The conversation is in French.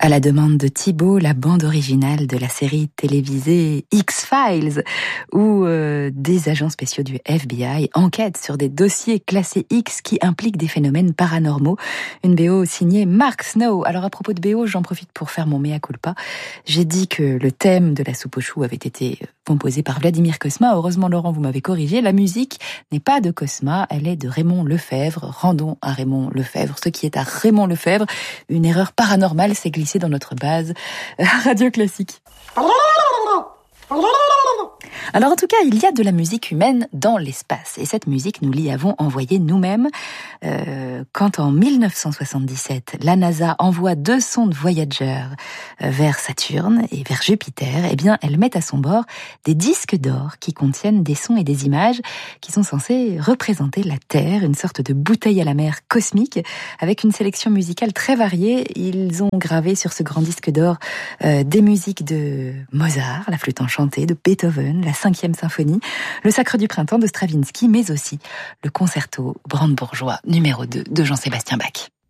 À la demande de Thibaut, la bande originale de la série télévisée X-Files, où des agents spéciaux du FBI enquêtent sur des dossiers classés X qui impliquent des phénomènes paranormaux. Une BO signée Mark Snow. Alors à propos de BO, j'en profite pour faire mon mea culpa. J'ai dit que le thème de la soupe aux choux avait été composé par Vladimir Cosma. Heureusement, Laurent, vous m'avez corrigé. La musique n'est pas de Cosma, elle est de Raymond Lefebvre. Rendons à Raymond Lefebvre ce qui est à Raymond Lefebvre. Une erreur paranormale s'est glissée dans notre base Radio Classique. Alors en tout cas, il y a de la musique humaine dans l'espace. Et cette musique, nous l'y avons envoyée nous-mêmes. Quand en 1977, la NASA envoie 2 sondes Voyager vers Saturne et vers Jupiter, eh bien, elle met à son bord des disques d'or qui contiennent des sons et des images qui sont censés représenter la Terre, une sorte de bouteille à la mer cosmique, avec une sélection musicale très variée. Ils ont gravé sur ce grand disque d'or des musiques de Mozart, la flûte enchantée, de Beethoven, la 5e symphonie, le Sacre du printemps de Stravinsky, mais aussi le concerto brandebourgeois numéro 2 de Jean-Sébastien Bach.